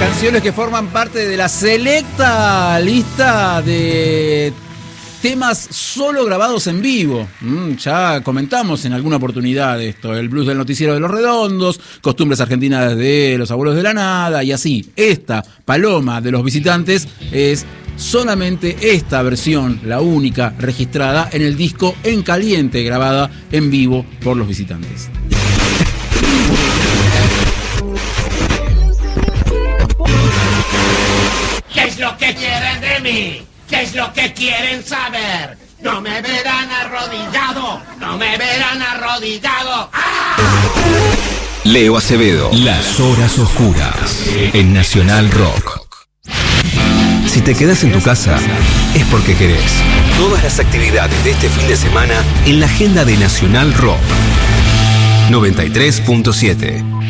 Canciones que forman parte de la selecta lista de temas solo grabados en vivo. Ya comentamos en alguna oportunidad esto, el blues del noticiero de Los Redondos, costumbres argentinas de Los Abuelos de la Nada y así. Esta Paloma de Los Visitantes es solamente esta versión, la única registrada en el disco En Caliente, grabada en vivo por Los Visitantes. ¿Qué es lo que quieren de mí? ¿Qué es lo que quieren saber? No me verán arrodillado, no me verán arrodillado. ¡Ah! Leo Acevedo, Las Horas Oscuras, en Nacional Rock. Si te quedas en tu casa, es porque querés. Todas las actividades de este fin de semana en la agenda de Nacional Rock. 93.7.